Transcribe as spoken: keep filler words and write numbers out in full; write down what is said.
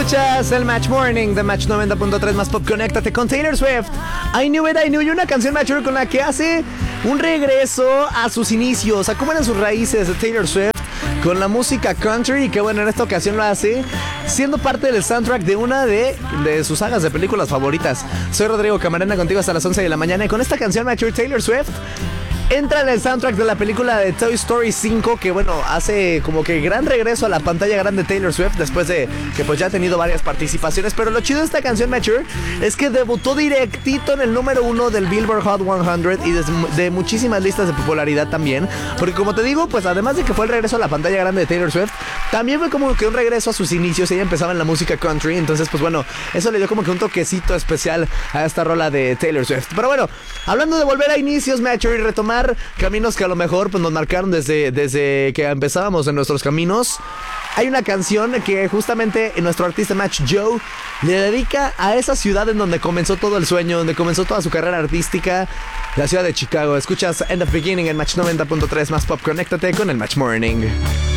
Escuchas el Match Morning de Match noventa punto tres más Pop. Conéctate con Taylor Swift. I Knew It, I Knew You, una canción mature con la que hace un regreso a sus inicios, a cómo eran sus raíces de Taylor Swift con la música country, y que bueno, en esta ocasión lo hace siendo parte del soundtrack de una de, de sus sagas de películas favoritas. Soy Rodrigo Camarena, contigo hasta las once de la mañana, y con esta canción mature Taylor Swift entra en el soundtrack de la película de Toy Story cinco, que bueno, hace como que gran regreso a la pantalla grande Taylor Swift después de que pues ya ha tenido varias participaciones. Pero lo chido de esta canción Mature es que debutó directito en el número uno del Billboard Hot cien y de, de muchísimas listas de popularidad también, porque como te digo, pues además de que fue el regreso a la pantalla grande de Taylor Swift, también fue como que un regreso a sus inicios. Ella empezaba en la música country, entonces pues bueno, eso le dio como que un toquecito especial a esta rola de Taylor Swift. Pero bueno, hablando de volver a inicios Mature y retomar caminos que a lo mejor pues, nos marcaron desde, desde que empezábamos en nuestros caminos, hay una canción que justamente nuestro artista Match Joe le dedica a esa ciudad en donde comenzó todo el sueño, donde comenzó toda su carrera artística, la ciudad de Chicago. Escuchas End of Beginning en Match noventa punto tres más Pop. Conéctate con el Match Morning.